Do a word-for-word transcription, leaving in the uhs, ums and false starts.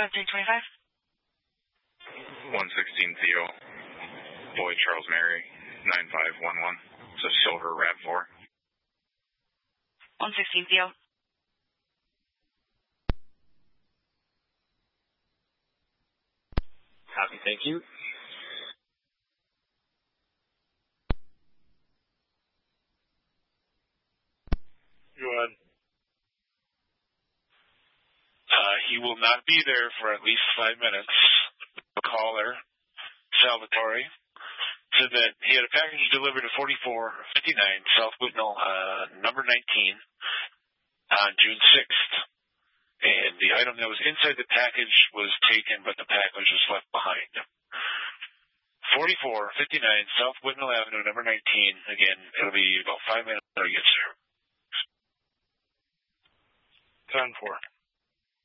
five three two five. one sixteen Theo, Boyd Charles Mary, nine five one one. So Silver RAV four. one sixteen Theo. Copy, thank you. Go ahead. Uh, he will not be there for at least five minutes. The caller, Salvatore, said that he had a package delivered to forty-four fifty-nine South Whitnall, uh, number nineteen, on June sixth. And the item that was inside the package was taken, but the package was left behind. forty-four fifty-nine South Whitnall Avenue, number nineteen. Again, it'll be about five minutes until he gets there. ten four.